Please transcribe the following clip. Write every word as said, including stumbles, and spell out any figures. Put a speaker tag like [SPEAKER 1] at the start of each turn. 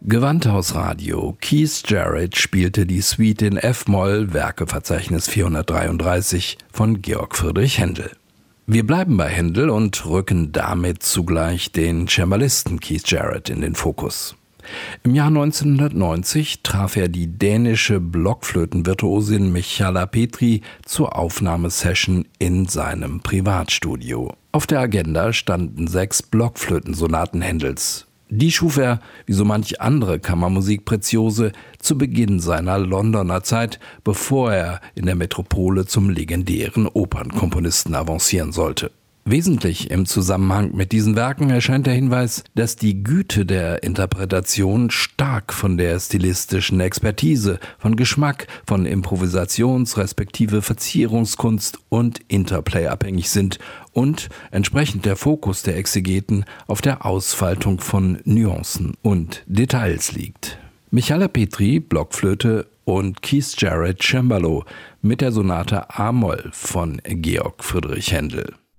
[SPEAKER 1] Gewandhausradio. Keith Jarrett spielte die Suite in F-Moll, Werkeverzeichnis vierhundertdreiunddreißig von Georg Friedrich Händel. Wir bleiben bei Händel und rücken damit zugleich den Cembalisten Keith Jarrett in den Fokus. Im Jahr neunzehnhundertneunzig traf er die dänische Blockflötenvirtuosin Michala Petri zur Aufnahmesession in seinem Privatstudio. Auf der Agenda standen sechs Blockflötensonaten Händels. Die schuf er, wie so manch andere Kammermusikpreziose, zu Beginn seiner Londoner Zeit, bevor er in der Metropole zum legendären Opernkomponisten avancieren sollte. Wesentlich im Zusammenhang mit diesen Werken erscheint der Hinweis, dass die Güte der Interpretation stark von der stilistischen Expertise, von Geschmack, von Improvisations- respektive Verzierungskunst und Interplay abhängig sind und entsprechend der Fokus der Exegeten auf der Ausfaltung von Nuancen und Details liegt. Michala Petri, Blockflöte und Keith Jarrett, Cembalo mit der Sonate A-Moll von Georg Friedrich Händel.